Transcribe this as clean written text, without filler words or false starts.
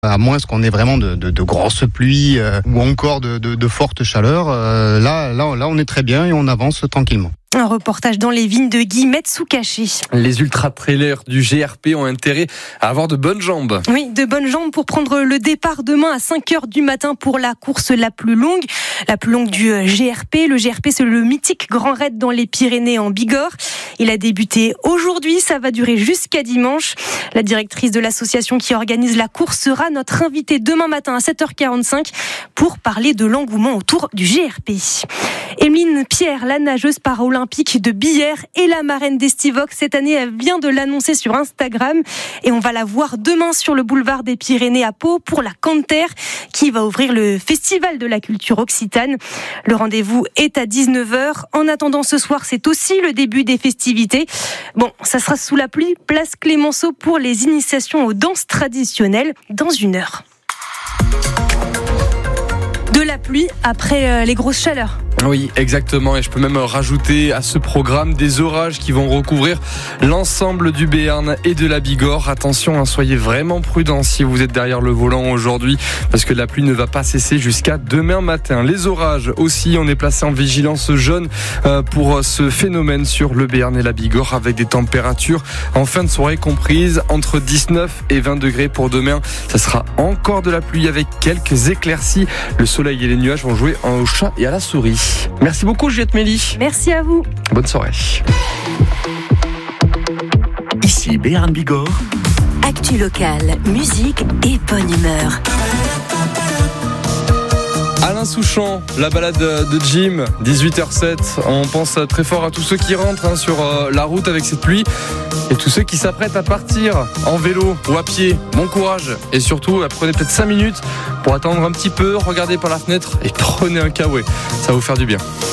À moins qu'on ait vraiment de grosses pluies ou encore de fortes chaleurs, là on est très bien et on avance tranquillement. Un reportage dans les vignes de Guy Metsukashi. Les ultra-trailers du GRP ont intérêt à avoir de bonnes jambes. Oui, de bonnes jambes pour prendre le départ demain à 5h du matin pour la course la plus longue du GRP. Le GRP, c'est le mythique Grand Raid dans les Pyrénées en Bigorre. Il a débuté aujourd'hui, ça va durer jusqu'à dimanche. La directrice de l'association qui organise la course sera notre invitée demain matin à 7h45 pour parler de l'engouement autour du GRP. Emeline Pierre, la nageuse paralympique de Billère et la marraine d'Estivox cette année, elle vient de l'annoncer sur Instagram et on va la voir demain sur le boulevard des Pyrénées à Pau pour la Canter qui va ouvrir le festival de la culture occitane. Le rendez-vous est à 19h. En attendant ce soir, c'est aussi le début des festivités. Bon, ça sera sous la pluie, place Clémenceau pour les initiations aux danses traditionnelles dans 1 heure. De la pluie après les grosses chaleurs. Oui, exactement. Et je peux même rajouter à ce programme des orages qui vont recouvrir l'ensemble du Béarn et de la Bigorre. Attention, soyez vraiment prudents si vous êtes derrière le volant aujourd'hui parce que la pluie ne va pas cesser jusqu'à demain matin. Les orages aussi, on est placé en vigilance jaune pour ce phénomène sur le Béarn et la Bigorre avec des températures en fin de soirée comprises entre 19 et 20 degrés pour demain. Ça sera encore de la pluie avec quelques éclaircies. Le soleil et les nuages vont jouer au chat et à la souris. Merci beaucoup Juliette Mélie. Merci à vous. Bonne soirée. Ici Béarn Bigorre. Actu locale, musique et bonne humeur. Alain Souchon, la balade de Jim, 18h07. On pense très fort à tous ceux qui rentrent sur la route avec cette pluie et tous ceux qui s'apprêtent à partir en vélo ou à pied. Bon courage et surtout prenez peut-être 5 minutes pour attendre un petit peu, regardez par la fenêtre et prenez un kawaii. Ça va vous faire du bien.